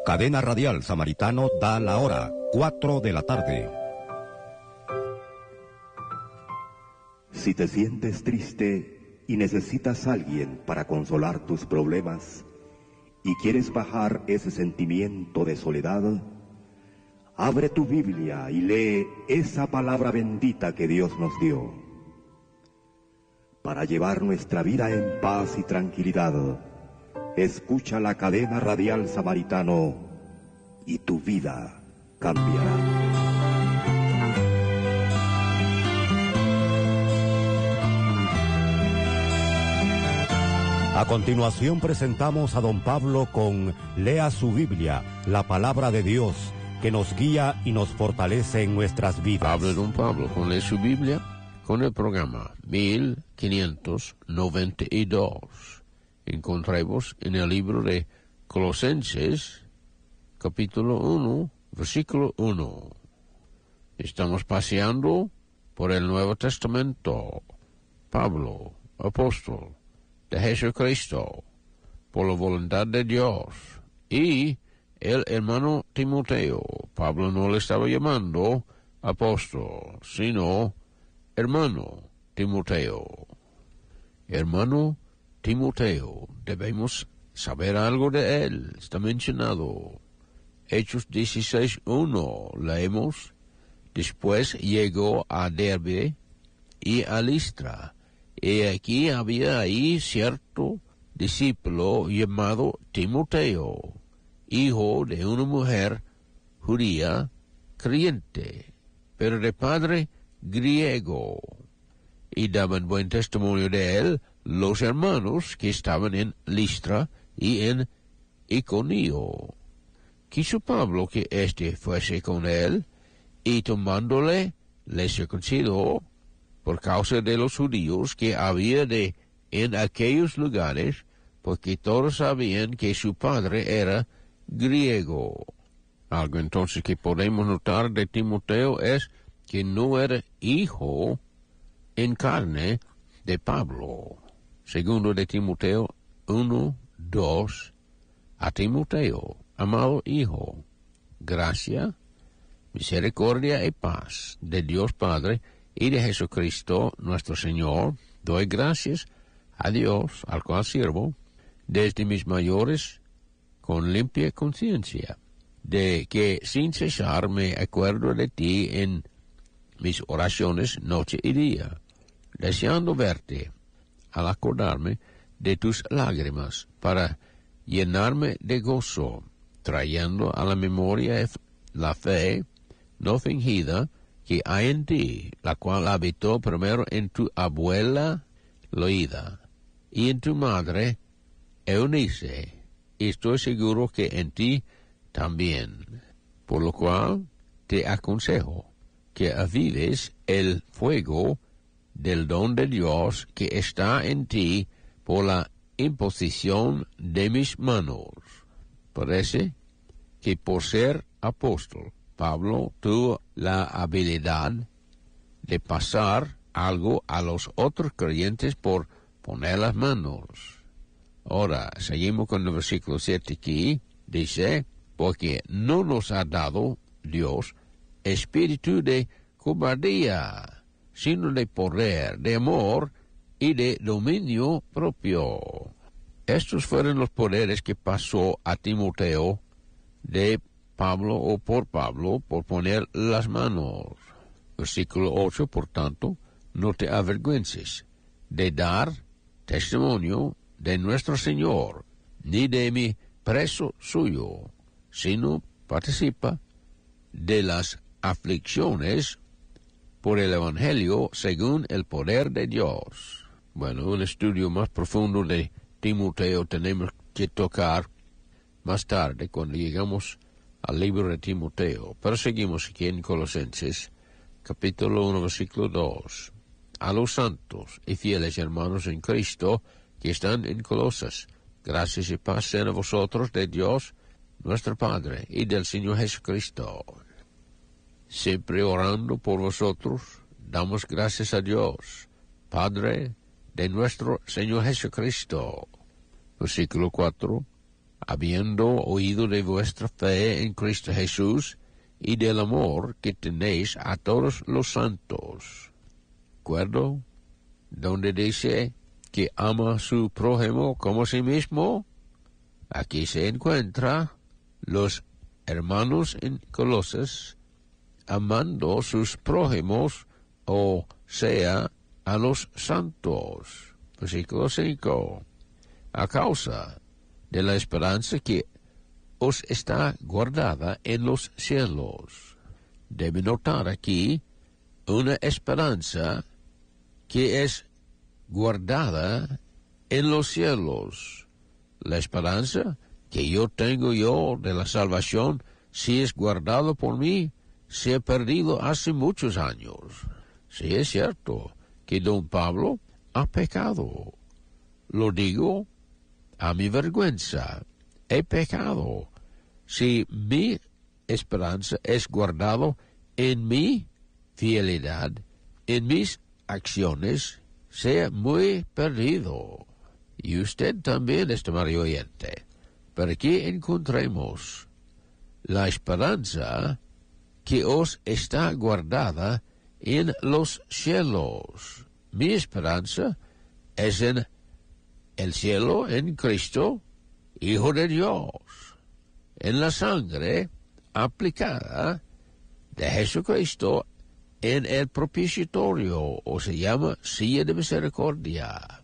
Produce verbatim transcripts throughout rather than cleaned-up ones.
Cadena Radial Samaritano da la hora, cuatro de la tarde. Si te sientes triste y necesitas a alguien para consolar tus problemas y quieres bajar ese sentimiento de soledad, abre tu Biblia y lee esa palabra bendita que Dios nos dio. Para llevar nuestra vida en paz y tranquilidad, escucha la Cadena Radial Samaritano y tu vida cambiará. A continuación presentamos a don Pablo con Lea su Biblia, la palabra de Dios, que nos guía y nos fortalece en nuestras vidas. Pablo don Pablo con Lea su Biblia, con el programa mil quinientos noventa y dos. Encontramos en el libro de Colosenses, capítulo uno, versículo uno. Estamos paseando por el Nuevo Testamento. Pablo, apóstol de Jesucristo, por la voluntad de Dios, y el hermano Timoteo. Pablo no le estaba llamando apóstol, sino hermano Timoteo. Hermano Timoteo, debemos saber algo de él. Está mencionado. Hechos dieciséis uno, leemos. Después llegó a Derbe y a Listra, y aquí había ahí cierto discípulo llamado Timoteo, hijo de una mujer judía creyente, pero de padre griego, y daban buen testimonio de él los hermanos que estaban en Listra y en Iconio. Quiso Pablo que éste fuese con él, y tomándole, le circuncidó por causa de los judíos que había de en aquellos lugares, porque todos sabían que su padre era griego. Algo entonces que podemos notar de Timoteo es que no era hijo en carne de Pablo. Segundo de Timoteo uno, dos, a Timoteo, amado hijo, gracia, misericordia y paz de Dios Padre y de Jesucristo nuestro Señor, doy gracias a Dios, al cual sirvo, desde mis mayores, con limpia conciencia, de que sin cesar me acuerdo de ti en mis oraciones noche y día, deseando verte, al acordarme de tus lágrimas, para llenarme de gozo, trayendo a la memoria la fe no fingida que hay en ti, la cual habitó primero en tu abuela Loida y en tu madre Eunice, y estoy seguro que en ti también, por lo cual te aconsejo que avives el fuego del don de Dios que está en ti por la imposición de mis manos. Parece que por ser apóstol, Pablo tuvo la habilidad de pasar algo a los otros creyentes por poner las manos. Ahora, seguimos con el versículo siete aquí, dice, porque no nos ha dado Dios espíritu de cobardía, sino de poder, de amor y de dominio propio. Estos fueron los poderes que pasó a Timoteo de Pablo o por Pablo por poner las manos. Versículo ocho, por tanto, no te avergüences de dar testimonio de nuestro Señor, ni de mi preso suyo, sino participa de las aflicciones por el Evangelio según el poder de Dios. Bueno, un estudio más profundo de Timoteo tenemos que tocar más tarde cuando llegamos al libro de Timoteo. Pero seguimos aquí en Colosenses, capítulo uno, versículo dos. A los santos y fieles hermanos en Cristo que están en Colosas, gracias y paz sean a vosotros de Dios, nuestro Padre, y del Señor Jesucristo. Siempre orando por vosotros, damos gracias a Dios, Padre de nuestro Señor Jesucristo. Versículo cuatro. habiendo oído de vuestra fe en Cristo Jesús y del amor que tenéis a todos los santos. ¿Recuerdo? Donde dice que ama a su prójimo como a sí mismo. Aquí se encuentra los hermanos en Colosas amando sus prójimos, o sea, a los santos. Versículo cinco. A causa de la esperanza que os está guardada en los cielos. Debe notar aquí una esperanza que es guardada en los cielos. La esperanza que yo tengo yo de la salvación, si es guardado por mí, se ha perdido hace muchos años. Sí es cierto que don Pablo ha pecado. Lo digo a mi vergüenza. He pecado. Si mi esperanza es guardado en mi fidelidad, en mis acciones, sea muy perdido. Y usted también, estimado oyente, para que encontremos la esperanza que os está guardada en los cielos. Mi esperanza es en el cielo, en Cristo, Hijo de Dios, en la sangre aplicada de Jesucristo en el propiciatorio, o se llama silla de misericordia.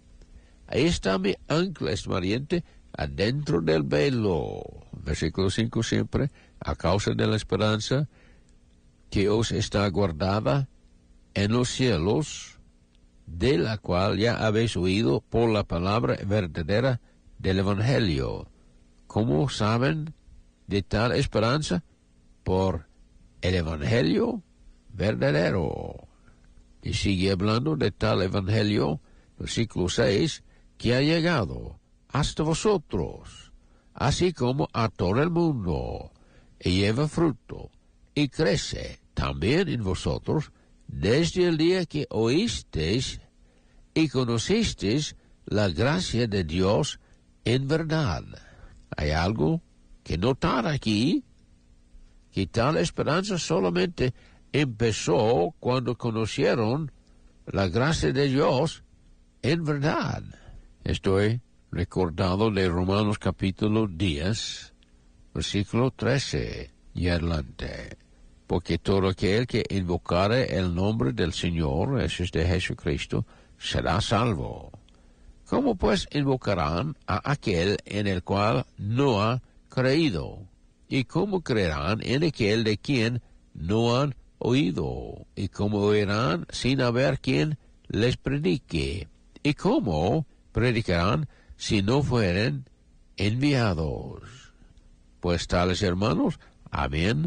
Ahí está mi ancla, estimariente, adentro del velo. Versículo cinco siempre, a causa de la esperanza que os está guardada en los cielos, de la cual ya habéis oído por la palabra verdadera del Evangelio. ¿Cómo saben de tal esperanza? Por el Evangelio verdadero. Y sigue hablando de tal Evangelio, versículo seis, que ha llegado hasta vosotros, así como a todo el mundo, y lleva fruto, y crece también en vosotros, desde el día que oísteis y conocisteis la gracia de Dios en verdad. Hay algo que notar aquí, que tal esperanza solamente empezó cuando conocieron la gracia de Dios en verdad. Estoy recordado de Romanos capítulo diez, versículo trece y adelante. Porque todo aquel que invocare el nombre del Señor, eso es de Jesucristo, será salvo. ¿Cómo pues invocarán a aquel en el cual no ha creído? ¿Y cómo creerán en aquel de quien no han oído? ¿Y cómo oirán sin haber quien les predique? ¿Y cómo predicarán si no fueren enviados? Pues tales hermanos habían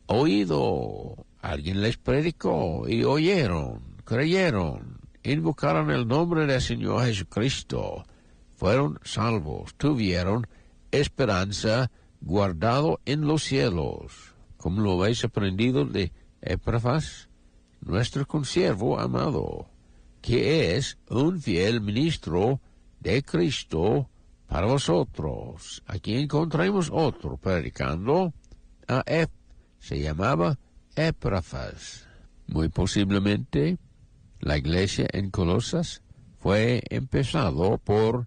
oído, alguien les predicó y oyeron, creyeron, invocaron el nombre del Señor Jesucristo, fueron salvos, tuvieron esperanza guardado en los cielos, como lo habéis aprendido de Epafras, nuestro consiervo amado, que es un fiel ministro de Cristo para vosotros. Aquí encontramos otro predicando a Epafras. Se llamaba Epafras. Muy posiblemente la iglesia en Colosas fue empezado por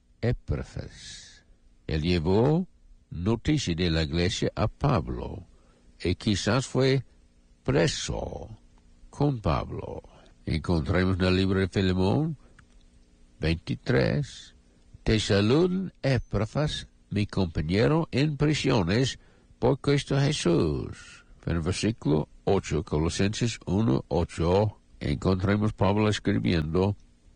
Epafras. Él llevó noticia de la iglesia a Pablo y quizás fue preso con Pablo. Encontramos en el libro de Filemón veintitrés. Te saludan Epafras, mi compañero en prisiones, por Cristo Jesús. En el versículo ocho, Colosenses uno, ocho, encontramos Pablo escribiendo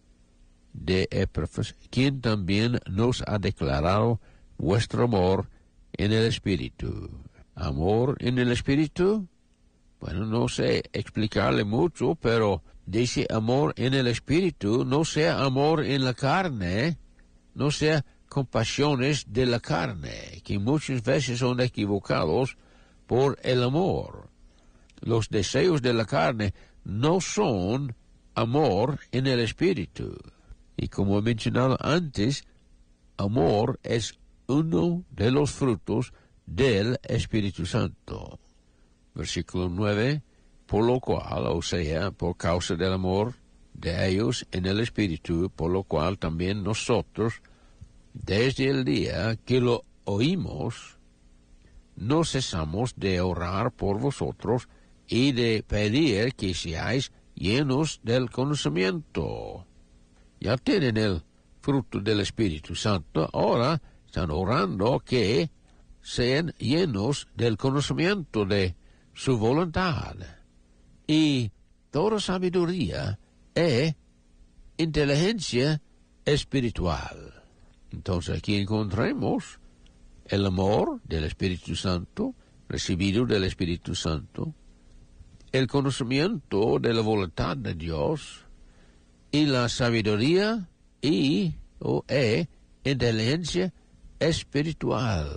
de Epafras, quien también nos ha declarado vuestro amor en el Espíritu. ¿Amor en el Espíritu? Bueno, no sé explicarle mucho, pero dice amor en el Espíritu, no sea amor en la carne, no sea compasiones de la carne, que muchas veces son equivocados por el amor. Los deseos de la carne no son amor en el Espíritu. Y como he mencionado antes, amor es uno de los frutos del Espíritu Santo. Versículo nueve, por lo cual, o sea, por causa del amor de ellos en el Espíritu, por lo cual también nosotros, desde el día que lo oímos, no cesamos de orar por vosotros y de pedir que seáis llenos del conocimiento. Ya tienen el fruto del Espíritu Santo, ahora están orando que sean llenos del conocimiento de su voluntad. Y toda sabiduría e inteligencia espiritual. Entonces aquí encontramos el amor del Espíritu Santo, recibido del Espíritu Santo, el conocimiento de la voluntad de Dios, y la sabiduría y o e inteligencia espiritual.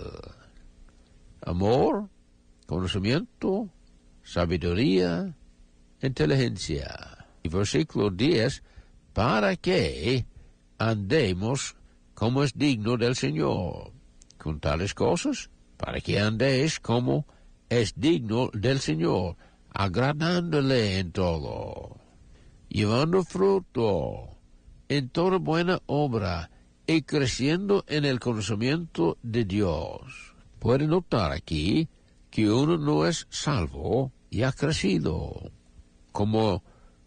Amor, conocimiento, sabiduría, inteligencia. Y versículo diez, para que andemos como es digno del Señor. Con tales cosas, para que andéis como es digno del Señor, agradándole en todo, llevando fruto en toda buena obra y creciendo en el conocimiento de Dios. Puede notar aquí que uno no es salvo y ha crecido. Como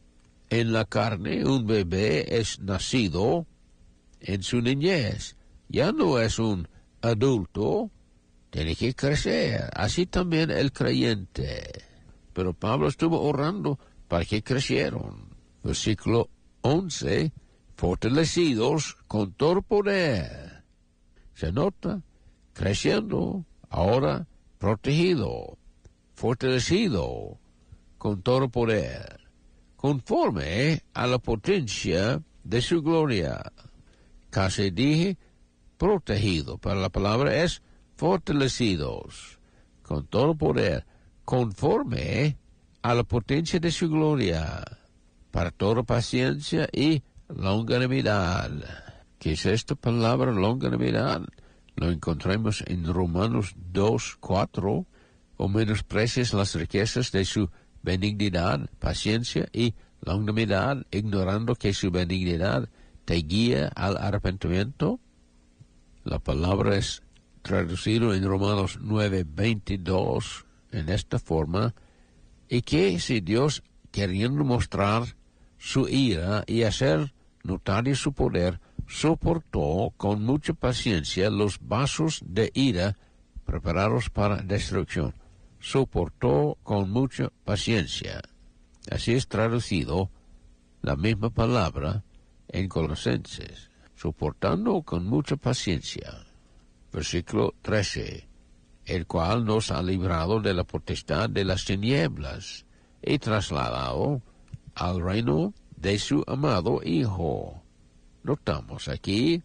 en la carne un bebé es nacido en su niñez, ya no es un adulto, tiene que crecer. Así también el creyente. Pero Pablo estuvo orando para que crecieran. Versículo once, fortalecidos con todo poder. Se nota, creciendo, ahora protegido, fortalecido con todo poder, conforme a la potencia de su gloria. Casi dije protegido, pero la palabra es fortalecidos con todo poder, conforme a la potencia de su gloria, para toda paciencia y longanimidad. ¿Qué es esta palabra longanimidad? Lo encontramos en Romanos dos, cuatro, o menosprecias las riquezas de su benignidad, paciencia y longanimidad, ignorando que su benignidad te guía al arrepentimiento. La palabra es traducido en Romanos nueve, veintidós, en esta forma, y que si Dios, queriendo mostrar su ira y hacer notorio su poder, soportó con mucha paciencia los vasos de ira preparados para destrucción. Soportó con mucha paciencia. Así es traducido la misma palabra en Colosenses. Soportando con mucha paciencia. Versículo trece. El cual nos ha librado de la potestad de las tinieblas y trasladado al reino de su amado Hijo. Notamos aquí,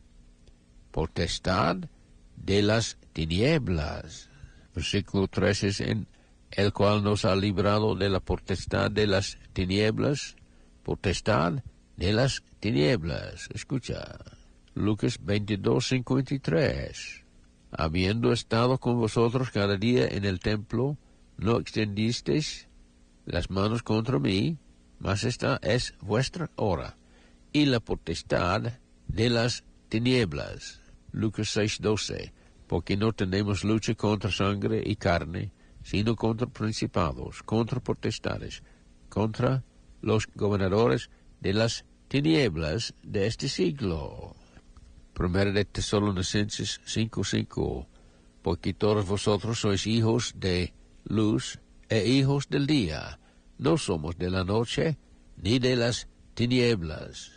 potestad de las tinieblas. Versículo trece es en el cual nos ha librado de la potestad de las tinieblas, potestad de las tinieblas. Escucha, Lucas veintidós, cincuenta y tres. Habiendo estado con vosotros cada día en el templo, no extendisteis las manos contra mí, mas esta es vuestra hora, y la potestad de las tinieblas. Lucas seis, doce. Porque no tenemos lucha contra sangre y carne, sino contra principados, contra potestades, contra los gobernadores de las tinieblas de este siglo. Primera de Tesalonicenses cinco, cinco. Porque todos vosotros sois hijos de luz e hijos del día. No somos de la noche ni de las tinieblas.